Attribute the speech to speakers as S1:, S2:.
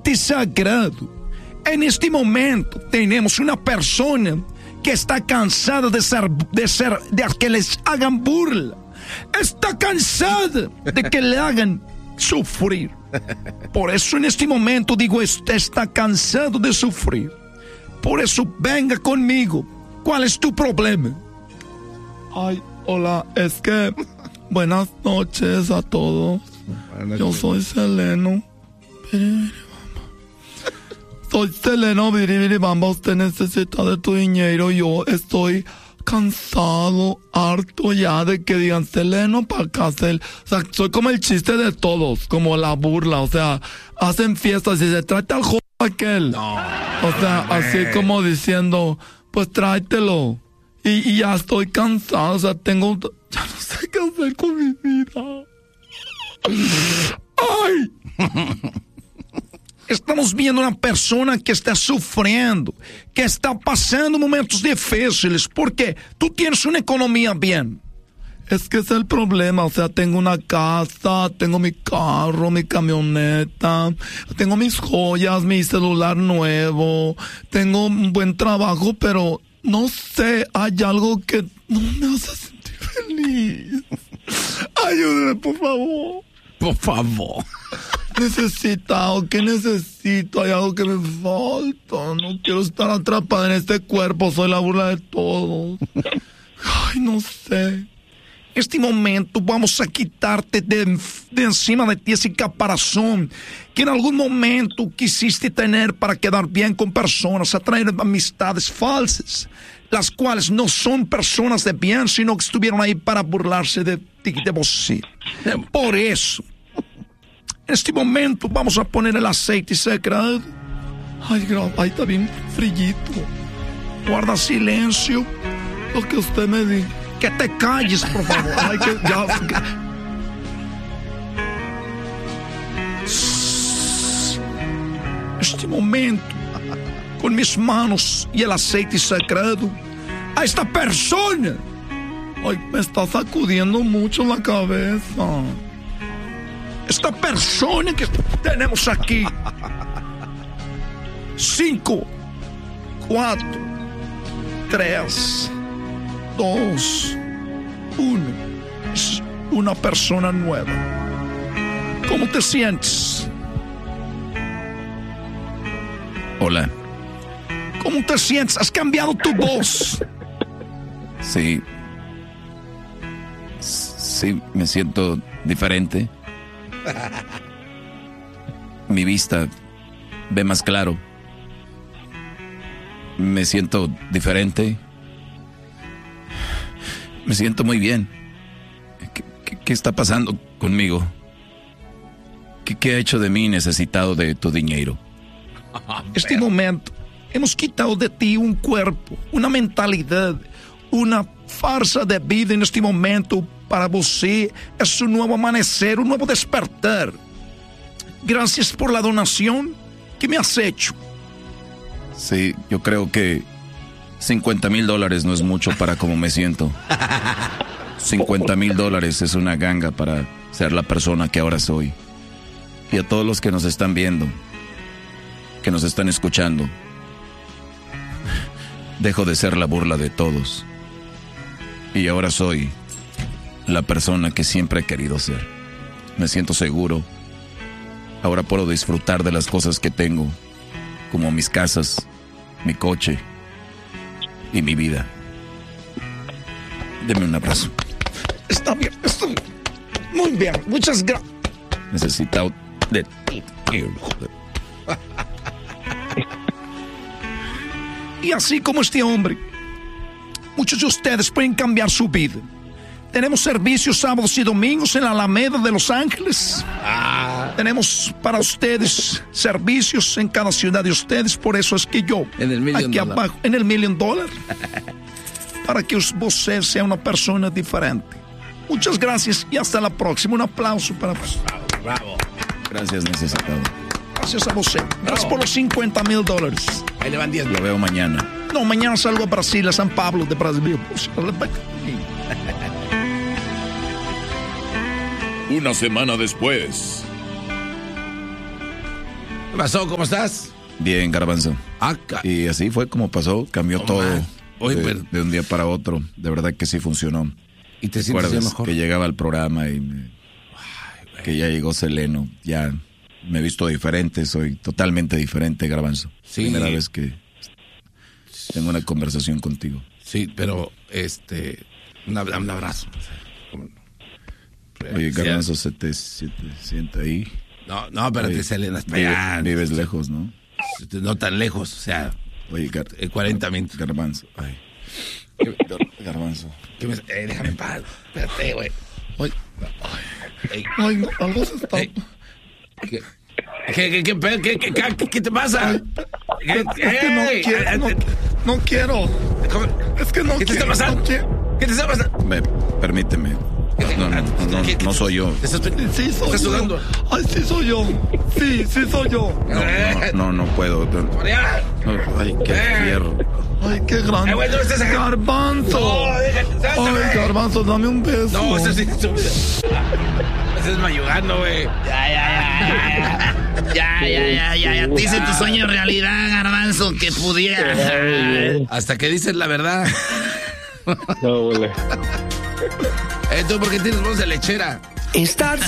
S1: aceite sagrado. En este momento tenemos una persona que está cansada de que les hagan burla. Está cansada de que le hagan sufrir. Por eso en este momento digo, usted está cansado de sufrir. Por eso venga conmigo. ¿Cuál es tu problema? Ay, hola, es que buenas noches a todos. Yo soy Seleno. Soy Seleno, Biribiribamba. Usted necesita de tu dinero. Yo estoy cansado, harto ya de que digan Seleno para acá. O sea, soy como el chiste de todos, como la burla. O sea, hacen fiestas y se trata al joven aquel. No, o sea, así como diciendo, pues tráetelo. Y ya estoy cansado, o sea, ya no sé qué hacer con mi vida. ¡Ay! Estamos viendo una persona que está sufriendo, que está pasando momentos difíciles, porque tú tienes una economía bien. Es que es el problema, o sea, tengo una casa, tengo mi carro, mi camioneta, tengo mis joyas, mi celular nuevo, tengo un buen trabajo, pero no sé, hay algo que no me hace sentir feliz. Ayúdame, por favor.
S2: Por favor.
S1: ¿Qué necesito? Hay algo que me falta. No quiero estar atrapada en este cuerpo. Soy la burla de todos. Ay, no sé. Este momento vamos a quitarte de encima de ti ese caparazón que en algún momento quisiste tener para quedar bien con personas, atraer amistades falsas, las cuales no son personas de bien, sino que estuvieron ahí para burlarse de ti, de vos. Por eso, en este momento vamos a poner el aceite sagrado. Ay, está bien frillito. Guarda silencio. Lo que usted me diga. Que te calles, por favor. Ay, Este momento, con mis manos y el aceite sagrado, a esta persona. Ay, me está sacudiendo mucho la cabeza. Esta persona que tenemos aquí. 5, 4, 3, 2, 1. Es una persona nueva. ¿Cómo te sientes?
S2: Hola.
S1: ¿Cómo te sientes? ¿Has cambiado tu voz?
S2: Sí. Sí, me siento diferente. Mi vista ve más claro. Me siento diferente. Me siento muy bien. ¿Qué está pasando conmigo? ¿Qué ha hecho de mí necesitado de tu dinero?
S1: Este momento, hemos quitado de ti un cuerpo, una mentalidad, una farsa de vida en este momento. Para você es un nuevo amanecer, un nuevo despertar. Gracias por la donación que me has hecho.
S2: Sí, yo creo que $50,000 no es mucho para cómo me siento. $50,000 es una ganga para ser la persona que ahora soy. Y a todos los que nos están viendo, que nos están escuchando, dejo de ser la burla de todos. Y ahora soy la persona que siempre he querido ser. Me siento seguro. Ahora puedo disfrutar de las cosas que tengo, como mis casas, mi coche y mi vida. Deme un abrazo.
S1: Está bien, está bien. Muy bien, muchas gracias.
S2: Necesito de ti.
S1: Y así como este hombre, muchos de ustedes pueden cambiar su vida. Tenemos servicios sábados y domingos en la Alameda de Los Ángeles. Tenemos para ustedes servicios en cada ciudad de ustedes. Por eso es que yo,
S2: en el $1 million,
S1: aquí abajo, en el $1 million, para que usted sea una persona diferente. Muchas gracias y hasta la próxima. Un aplauso para vos.
S3: Bravo.
S2: Gracias, necesitado.
S1: Gracias a vos. Gracias por los $50,000.
S3: Ahí le van 10.
S2: Lo veo mañana.
S1: No, mañana salgo a Brasil, a San Pablo de Brasil.
S4: Una semana después.
S3: ¿Qué pasó? ¿Cómo estás?
S2: Bien, Garbanzo. Y así fue como pasó, cambió todo de un día para otro. De verdad que sí funcionó.
S3: ¿Y te sientes mejor?
S2: Que llegaba al programa y que ya llegó Seleno. Ya me he visto diferente, soy totalmente diferente, Garbanzo. Sí. Primera vez que tengo una conversación contigo.
S3: Sí, pero un abrazo.
S2: Oye, Garbanzo, se te sienta ahí.
S3: No, espérate, Selena, hasta allá.
S2: Vives lejos, ¿no?
S3: No tan lejos, o sea.
S2: Oye,
S3: 40 minutos.
S2: Garbanzo, ay. Garbanzo.
S3: Déjame en paz. Espérate, güey.
S1: Ay, no, algo se está...
S3: ¿Qué te pasa?
S1: Es que no quiero. Es que no quiero.
S3: ¿Qué te está pasando? ¿Qué te está pasando?
S2: Permíteme. No soy yo.
S1: Sí, soy yo.
S3: ¿Estás sudando?
S1: Ay, sí soy yo. Sí, soy yo.
S2: No puedo. Ay, qué fierro.
S1: Ay, qué grande.
S3: ¿Dónde estás acá?
S1: Garbanzo. Ay, Garbanzo, dame un beso.
S3: No, eso sí. Estás mayugando, güey.
S4: Ya. Dice tu sueño realidad, Garbanzo, que pudiera.
S3: Hasta que dices la verdad.
S5: No, güey.
S3: ¿Tú por qué tienes voz de lechera?
S4: Estar